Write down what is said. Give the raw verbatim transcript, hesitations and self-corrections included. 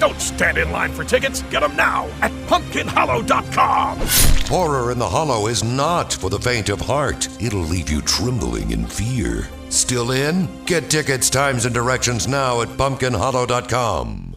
Don't stand in line for tickets. Get them now at pumpkin hollow dot com. Horror in the Hollow is not for the faint of heart. It'll leave you trembling in fear. Still in? Get tickets, times, and directions now at pumpkin hollow dot com.